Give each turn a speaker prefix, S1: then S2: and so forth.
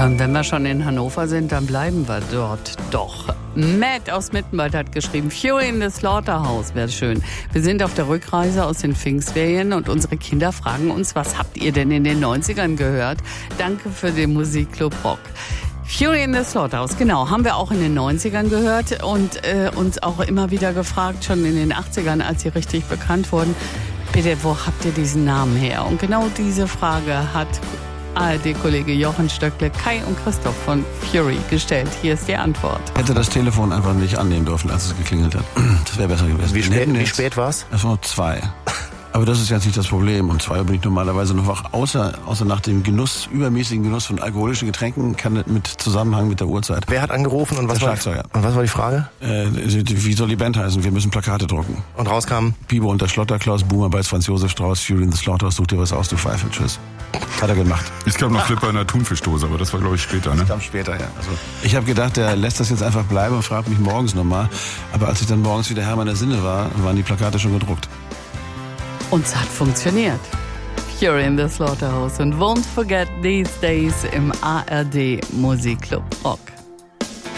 S1: Ja, und wenn wir schon in Hannover sind, dann bleiben wir dort doch. Matt aus Mittenwald hat geschrieben, Fury in the Slaughterhouse, wäre schön. Wir sind auf der Rückreise aus den Pfingstferien und unsere Kinder fragen uns, was habt ihr denn in den 90ern gehört? Danke für den Musikclub Rock. Fury in the Slaughterhouse, genau, haben wir auch in den 90ern gehört und uns auch immer wieder gefragt, schon in den 80ern, als sie richtig bekannt wurden, bitte, wo habt ihr diesen Namen her? Und genau diese Frage hat ARD-Kollege Jochen Stöckle, Kai und Christoph von Fury gestellt. Hier ist die Antwort.
S2: Hätte das Telefon einfach nicht annehmen dürfen, als es geklingelt hat. Das wäre besser gewesen.
S3: Wie spät war's?
S2: Es war noch 2. Aber das ist jetzt nicht das Problem. Um 2 Uhr bin ich normalerweise noch wach, außer nach dem übermäßigen Genuss von alkoholischen Getränken, kann mit Zusammenhang mit der Uhrzeit.
S3: Wer hat angerufen und was
S2: der Schlagzeuger.
S3: Und was war die Frage?
S2: Wie soll die Band heißen? Wir müssen Plakate drucken.
S3: Und rauskam?
S2: Pibo und der Schlotterklaus, Boomer bei Franz Josef Strauß, Fury in the Slaughterhouse, such dir was aus, du Pfeife, tschüss. Hat er gemacht.
S4: Es gab noch Flipper in der Thunfischdose, aber das war, glaube ich, später, ne?
S2: Das kam später, ja. Also, ich habe gedacht, der lässt das jetzt einfach bleiben und fragt mich morgens nochmal. Aber als ich dann morgens wieder Herr meiner Sinne war, waren die Plakate schon gedruckt.
S1: Und es hat funktioniert. Fury in the Slaughterhouse und Won't Forget These Days im ARD Musikclub Rock.